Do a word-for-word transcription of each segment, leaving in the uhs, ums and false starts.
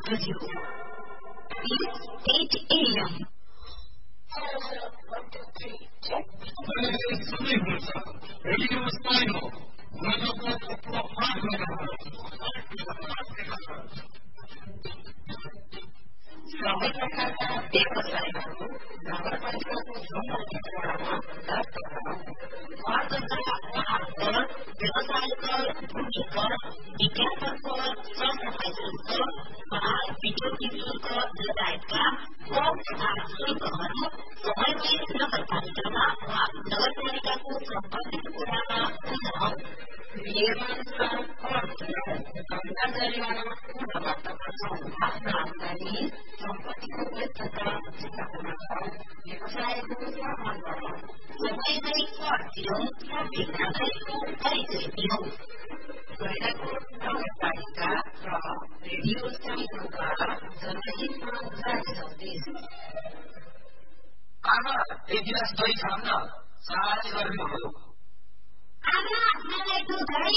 बज्यो। It's eight a m सुन्दै हुन्छ रेडियो स्पाइनो सबै प्रकारका व्यवसायहरू नगरपालिकाको झुम्बर क्षेत्रहरूमा दर्ता कर, व्यवसाय कर, भूमि कर, विज्ञापन कर, सरसफाई शुल्क, बिटोकी शुल्क लगायतका कर तथा शुल्कहरू समयमै नगरपालिकामा वा नगरपालिकाको सम्बन्धित कुरामा पुनः नियमानुसार कर तिर्नु, दण्ड जरिवाना पूर्णबाट बचाउनु, आफ्नो आम्दानी सम्पत्तिको वैधता जिताउन व्यवसायको निर्माण गर्नु, समयमै कर तिरौँ र भिन्नादैको परिचय दिनु। गैराकोट नगरपालिका र रेडियो स्टाइलद्वारा जनहितमा जारी सन्देश। आमा एक गिलास दही खाऊँ न, साह्रै गर्मी हो। आमा मलाई दुध है।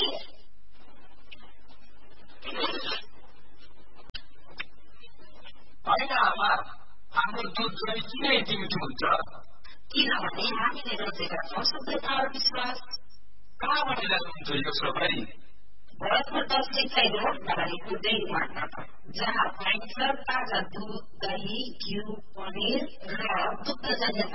होइन आमा, हाम्रो दुध दही किन यति मिठो हुन्छ? किनभने हामीले रोजेका छौँ शुद्धता र विश्वास। कहाँबाट ल्याउनुहुन्छ यो सबै? भरतपुर दस सिंचाई रोड बारीको डेरी मार्टबाट, जहाँ पाइन्छ ताजा दुध, दही, घिउ, पनिर र दुग्धजन्य